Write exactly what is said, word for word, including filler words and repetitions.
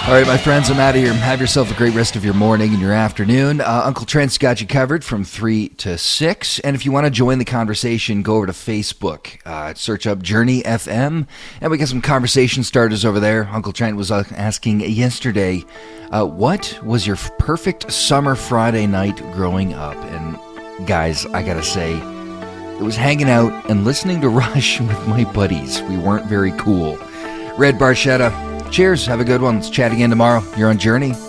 All right, my friends, I'm out of here. Have yourself a great rest of your morning and your afternoon. Uh, Uncle Trent's got you covered from three to six. And if you want to join the conversation, go over to Facebook. Uh, search up Journey F M. And we got some conversation starters over there. Uncle Trent was uh, asking yesterday, uh, what was your perfect summer Friday night growing up? And guys, I got to say, it was hanging out and listening to Rush with my buddies. We weren't very cool. Red Barchetta. Cheers. Have a good one. Let's chat again tomorrow. You're on Journey.